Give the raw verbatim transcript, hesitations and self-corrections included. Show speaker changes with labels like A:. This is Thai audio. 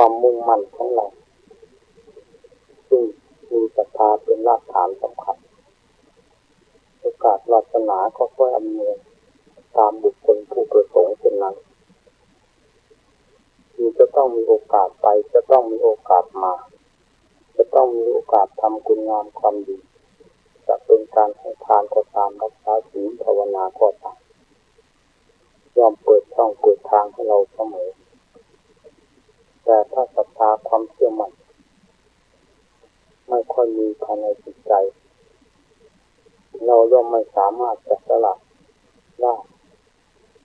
A: ความมุ่งมั่นของเราซึ่งมีศรัทธาเป็นรากฐานสำคัญโอกาสวาสนาก็ค่อยอำนวยตามบุคคลผู้ประสงค์เช่นนั้นคือจะต้องมีโอกาสไปจะต้องมีโอกาสมาจะต้องมีโอกาสทำคุณงามความดีจะเป็นการให้ทานก็ตามรักษาศีลภาวนาก็ตามย่อมเปิดช่องเปิดทางให้เราเสมอแต่ถ้าศรัทธาความเชื่อมั่นไม่ค่อยมีภายในจิตใจเราย่อมไม่สามารถจะสละได้